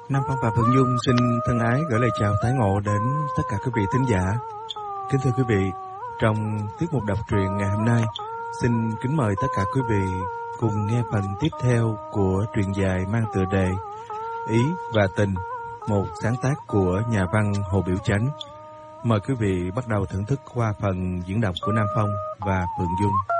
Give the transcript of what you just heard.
Nam Phong và Phượng Dung xin thân ái gửi lời chào tái ngộ đến tất cả quý vị thính giả. Kính thưa quý vị, trong tiết mục đọc truyện ngày hôm nay, xin kính mời tất cả quý vị cùng nghe phần tiếp theo của truyện dài mang tựa đề Ý và Tình, một sáng tác của nhà văn Hồ Biểu Chánh. Mời quý vị bắt đầu thưởng thức qua phần diễn đọc của Nam Phong và Phượng Dung.